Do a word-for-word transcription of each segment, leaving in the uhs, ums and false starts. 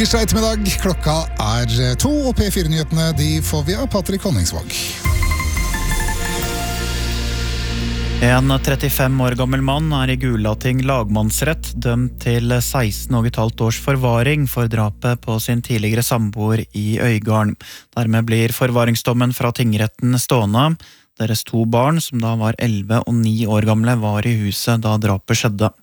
Tirsdag ettermiddag, klokka er to, og P fire-nyhetene de får vi av Patrick Honningsvåg. En trettifem år gammel mann er i Gulating lagmannsrett dømt til seksten og et halvt års forvaring for drapet på sin tidligere samboer i Øygarden. Dermed blir forvaringsdommen fra tingretten stående. Deres to barn, som da var elleve og ni år gamle, var i huset da drapet skjedde.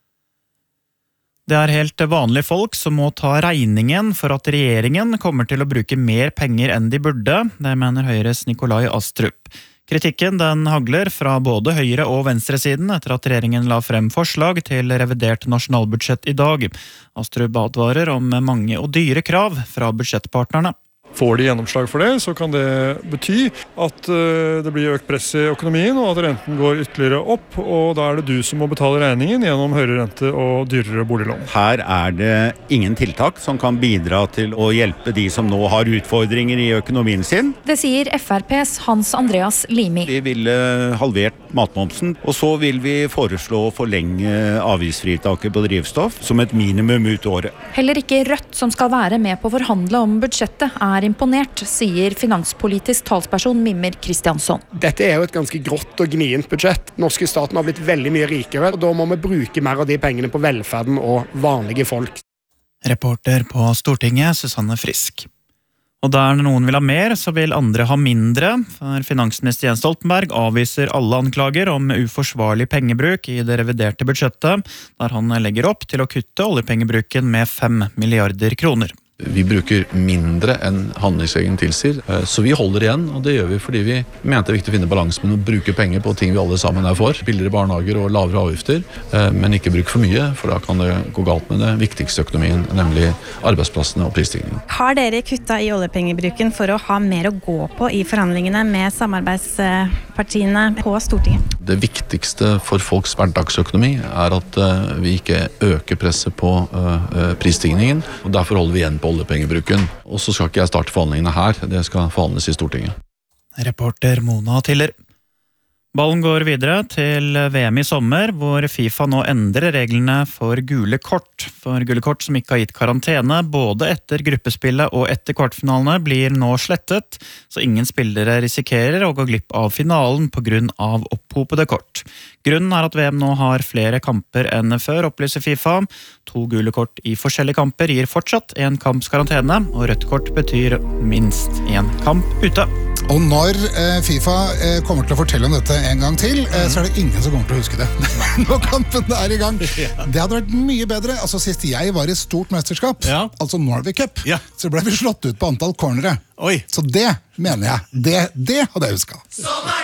Det er helt vanlige folk som må ta regningen for at regjeringen kommer til å bruke mer penger enn de burde, det mener Høyres Nikolai Astrup. Kritikken den hagler fra både høyre- og venstresiden etter at regjeringen la frem forslag til revidert nasjonalbudsjett i dag. Astrup advarer om mange og dyre krav fra budsjettpartnerne. Får de gjennomslag for det, så kan det bety at det blir økt press i økonomien, og at renten går ytterligere opp, og da er det du som må betale regningen gjennom høyere rente og dyrere boliglån. Her er det ingen tiltak som kan bidra til å hjelpe de som nå har utfordringer i økonomien sin. Det sier F R P's Hans Andreas Limi. Vi ville halvert matmomsen, og så vil vi foreslå å forlenge avgiftsfritaket på drivstoff som et minimum ut året. Heller ikke Rødt, som skal være med på å forhandle om budsjettet, er imponert, sier finanspolitisk talsperson Mimmer Kristiansson. Dette er jo et ganske grått og gnient budsjett. Norske staten har blitt veldig mye rikere, og da må vi bruke mer av de pengene på velferden og vanlige folk. Reporter på Stortinget, Susanne Frisk. Og der noen vil ha mer, så vil andre ha mindre, for finansminister Jens Stoltenberg avviser alle anklager om uforsvarlig pengebruk i det reviderte budsjettet, der han legger opp til å kutte oljepengebruken med fem milliarder kroner. Vi bruker mindre enn handlingsregelen tilsier, så vi holder igjen, og det gjør vi fordi vi mente det er viktig å finne balanse med å bruke penger på ting vi alle sammen er for. Billigere barnehager og lavere avgifter, men ikke bruke for mye, for da kan det gå galt med det viktigste økonomien, nemlig arbeidsplassene og prisstigningen. Har dere kuttet i oljepengebruken for å ha mer å gå på i forhandlingene med samarbeidspartiene på Stortinget? Det viktigste for folks hverdagsøkonomi er at vi ikke øker presset på prisstigningen, og derfor holder vi igjen på oljepengebruken. Og så skal ikke jeg starte forhandlingene her, det skal forhandles i Stortinget. Reporter Mona Tiller. Ballen går videre til V M i sommer, hvor FIFA nå endrer reglene for gule kort. For gule kort som ikke har gitt karantene, både etter gruppespillet og etter kvartfinalene, blir nå slettet, så ingen spillere risikerer å gå glipp av finalen på grunn av opphopede kort. Grunnen er at V M nå har flere kamper enn før, opplyser FIFA. To gule kort i forskjellige kamper gir fortsatt en kamps karantene, og rødt kort betyr minst en kamp ute. Og når eh, FIFA eh, kommer til å fortelle om dette en gang til, eh, så er det ingen som kommer til å huske det. Når kampen er i gang. Det hadde vært mye bedre. Altså Sist jeg var i stort mesterskap, ja. altså Norway Cup, ja. så ble vi slått ut på antall cornere. Oi. Så det mener jeg. Det, det hadde jeg husket.